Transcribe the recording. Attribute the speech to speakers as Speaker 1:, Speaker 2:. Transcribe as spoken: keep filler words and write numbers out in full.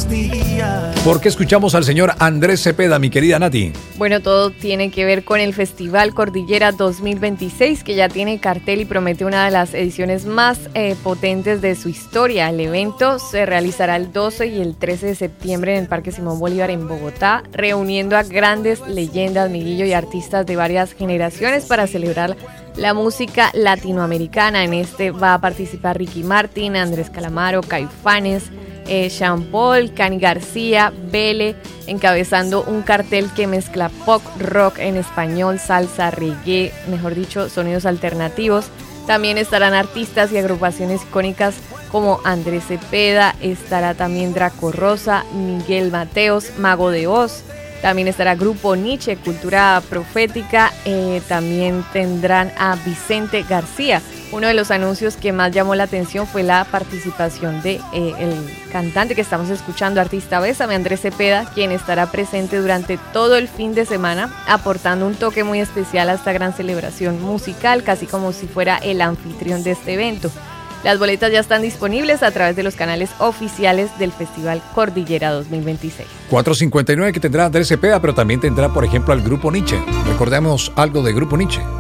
Speaker 1: días.
Speaker 2: ¿Por qué escuchamos al señor Andrés Cepeda, mi querida Nati?
Speaker 3: Bueno, todo tiene que ver con el Festival Cordillera dos mil veintiséis, que ya tiene cartel y promete una de las ediciones más eh, potentes de su historia. El evento se realizará el doce y el trece de septiembre en el Parque Simón Bolívar en Bogotá, reuniendo a grandes leyendas, Miguillo, y artistas de varias generaciones para celebrar la música latinoamericana. En este va a participar Ricky Martin, Andrés Calamaro, Caifanes, eh, Sean Paul, Cani García, Bele, encabezando un cartel que mezcla pop, rock en español, salsa, reggae, mejor dicho, sonidos alternativos. También estarán artistas y agrupaciones icónicas como Andrés Cepeda, estará también Draco Rosa, Miguel Mateos, Mago de Oz. También estará Grupo Nietzsche, Cultura Profética. Eh, también tendrán a Vicente García. Uno de los anuncios que más llamó la atención fue la participación de eh, el cantante que estamos escuchando, artista Bésame, Andrés Cepeda, quien estará presente durante todo el fin de semana, aportando un toque muy especial a esta gran celebración musical, casi como si fuera el anfitrión de este evento. Las boletas ya están disponibles a través de los canales oficiales del Festival Cordillera dos mil veintiséis.
Speaker 2: cuatro cincuenta y nueve que tendrá Andrés Cepeda, pero también tendrá, por ejemplo, al Grupo Nietzsche. Recordemos algo de Grupo Nietzsche.